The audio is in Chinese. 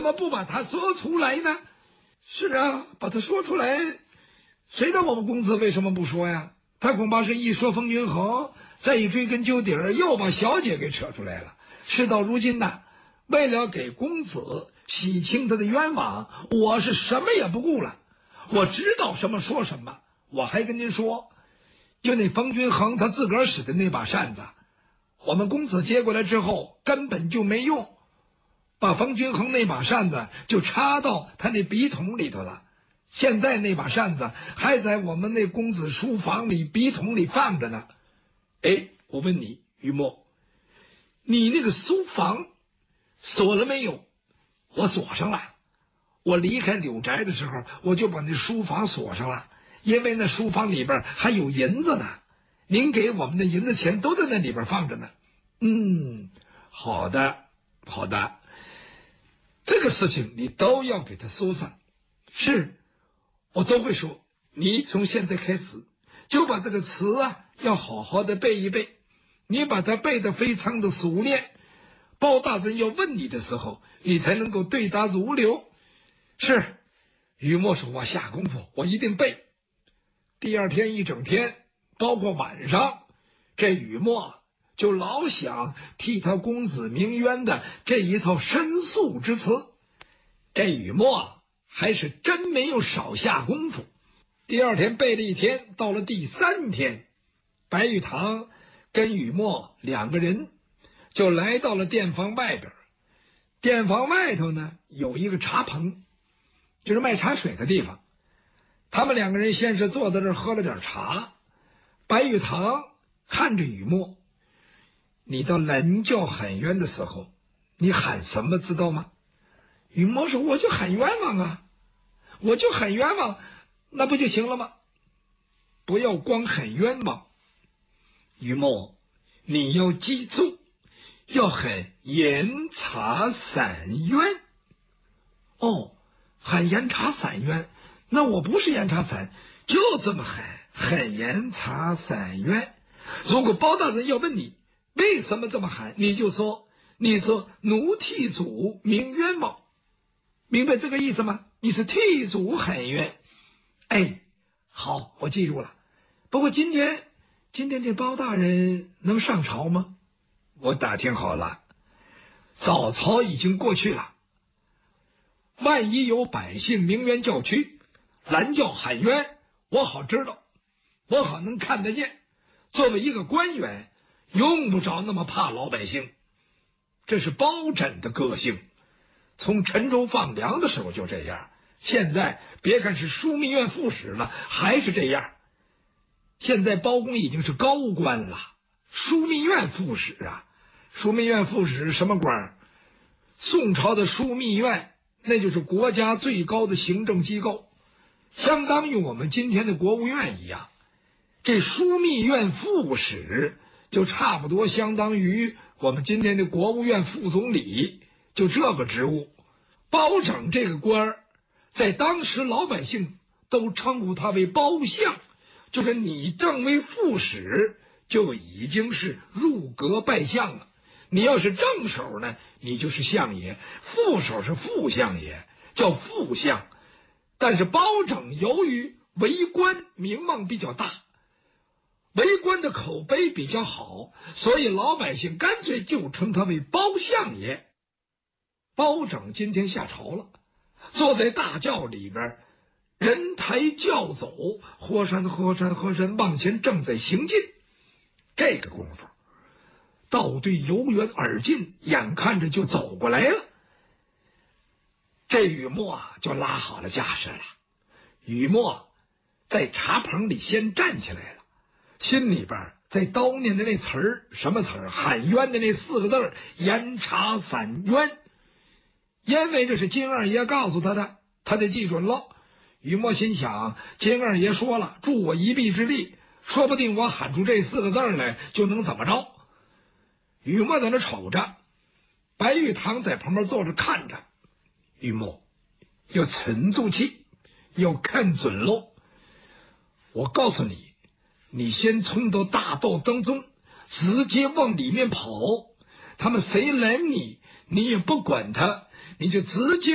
么不把它说出来呢？是啊，把它说出来，谁道我们公子为什么不说呀？他恐怕是一说风君衡，再一追根究底儿，又把小姐给扯出来了。事到如今呢，为了给公子洗清他的冤枉，我是什么也不顾了。我知道什么说什么。我还跟您说，就那风君衡他自个儿使的那把扇子，我们公子接过来之后根本就没用，把风君衡那把扇子就插到他那笔筒里头了。现在那把扇子还在我们那公子书房里笔筒里放着呢。哎，我问你，于墨，你那个书房锁了没有？我锁上了。我离开柳宅的时候，我就把那书房锁上了，因为那书房里边还有银子呢。您给我们的银子钱都在那里边放着呢。好的，好的，这个事情你都要给他说上。是，我都会说。你从现在开始就把这个词啊要好好的背一背，你把它背得非常的熟练，包大人要问你的时候，你才能够对答如流。是，于墨说，我下功夫，我一定背。第二天一整天，包括晚上，这于墨就老想替他公子鸣冤的这一套申诉之词。这于墨还是真没有少下功夫。第二天背了一天，到了第三天，白玉堂跟于墨两个人就来到了店房外边。店房外头呢有一个茶棚，就是卖茶水的地方。他们两个人先是坐在这儿喝了点茶。白玉堂看着于墨，你到人叫喊冤的时候，你喊什么知道吗？于墨说，我就喊冤枉啊，我就喊冤枉，那不就行了吗？不要光喊冤枉，于墨，你要记住，要喊严查散冤。哦，喊严查散冤，那我不是严查散，就这么喊严查散冤。如果包大人要问你为什么这么喊，你就说，你说奴替主鸣冤枉，明白这个意思吗？你是替主喊冤。哎，好，我记住了。不过今天这包大人能上朝吗？我打听好了，早朝已经过去了。万一有百姓鸣冤叫屈，拦轿喊冤，我好知道，我好能看得见。作为一个官员，用不着那么怕老百姓。这是包拯的个性，从陈州放粮的时候就这样，现在别看是枢密院副使了，还是这样。现在包公已经是高官了，枢密院副使啊，枢密院副使什么官？宋朝的枢密院那就是国家最高的行政机构，相当于我们今天的国务院一样。这枢密院副使就差不多相当于我们今天的国务院副总理，就这个职务。包拯这个官儿，在当时老百姓都称呼他为包相，就是你正为副使就已经是入阁拜相了。你要是正手呢，你就是相爷；副手是副相爷，叫副相。但是包拯由于为官名望比较大，为官的口碑比较好，所以老百姓干脆就称他为包相爷。包拯今天下朝了，坐在大轿里边，人抬轿走，霍山往前正在行进。这个功夫，道队由远而近，眼看着就走过来了。这雨墨啊就拉好了架势了。雨墨在茶棚里先站起来了，心里边在叨念的那词儿，什么词儿？喊冤的那4个字，严查散冤。因为这是金二爷告诉他的，他得记准了。雨墨心想，金二爷说了，助我一臂之力，说不定我喊出这4个字来就能怎么着。雨墨在那瞅着，白玉堂在旁边坐着看着。雨墨要沉住气，要看准喽。我告诉你，你先冲到大道当中，直接往里面跑，他们谁拦你，你也不管他，你就直接